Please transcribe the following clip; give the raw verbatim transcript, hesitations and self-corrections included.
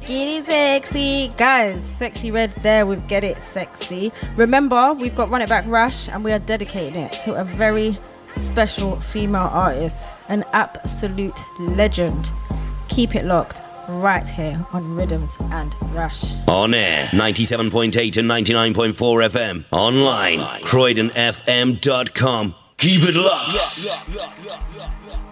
Get it sexy. Guys, Sexy Red there with Get It Sexy. Remember, we've got Run It Back Rush and we are dedicating it to a very special female artist, an absolute legend. Keep it locked right here on Rhythms and Rush. On air, ninety-seven point eight and ninety-nine point four F M. Online, croydon f m dot com. Keep it locked. Yeah, yeah, yeah, yeah, yeah.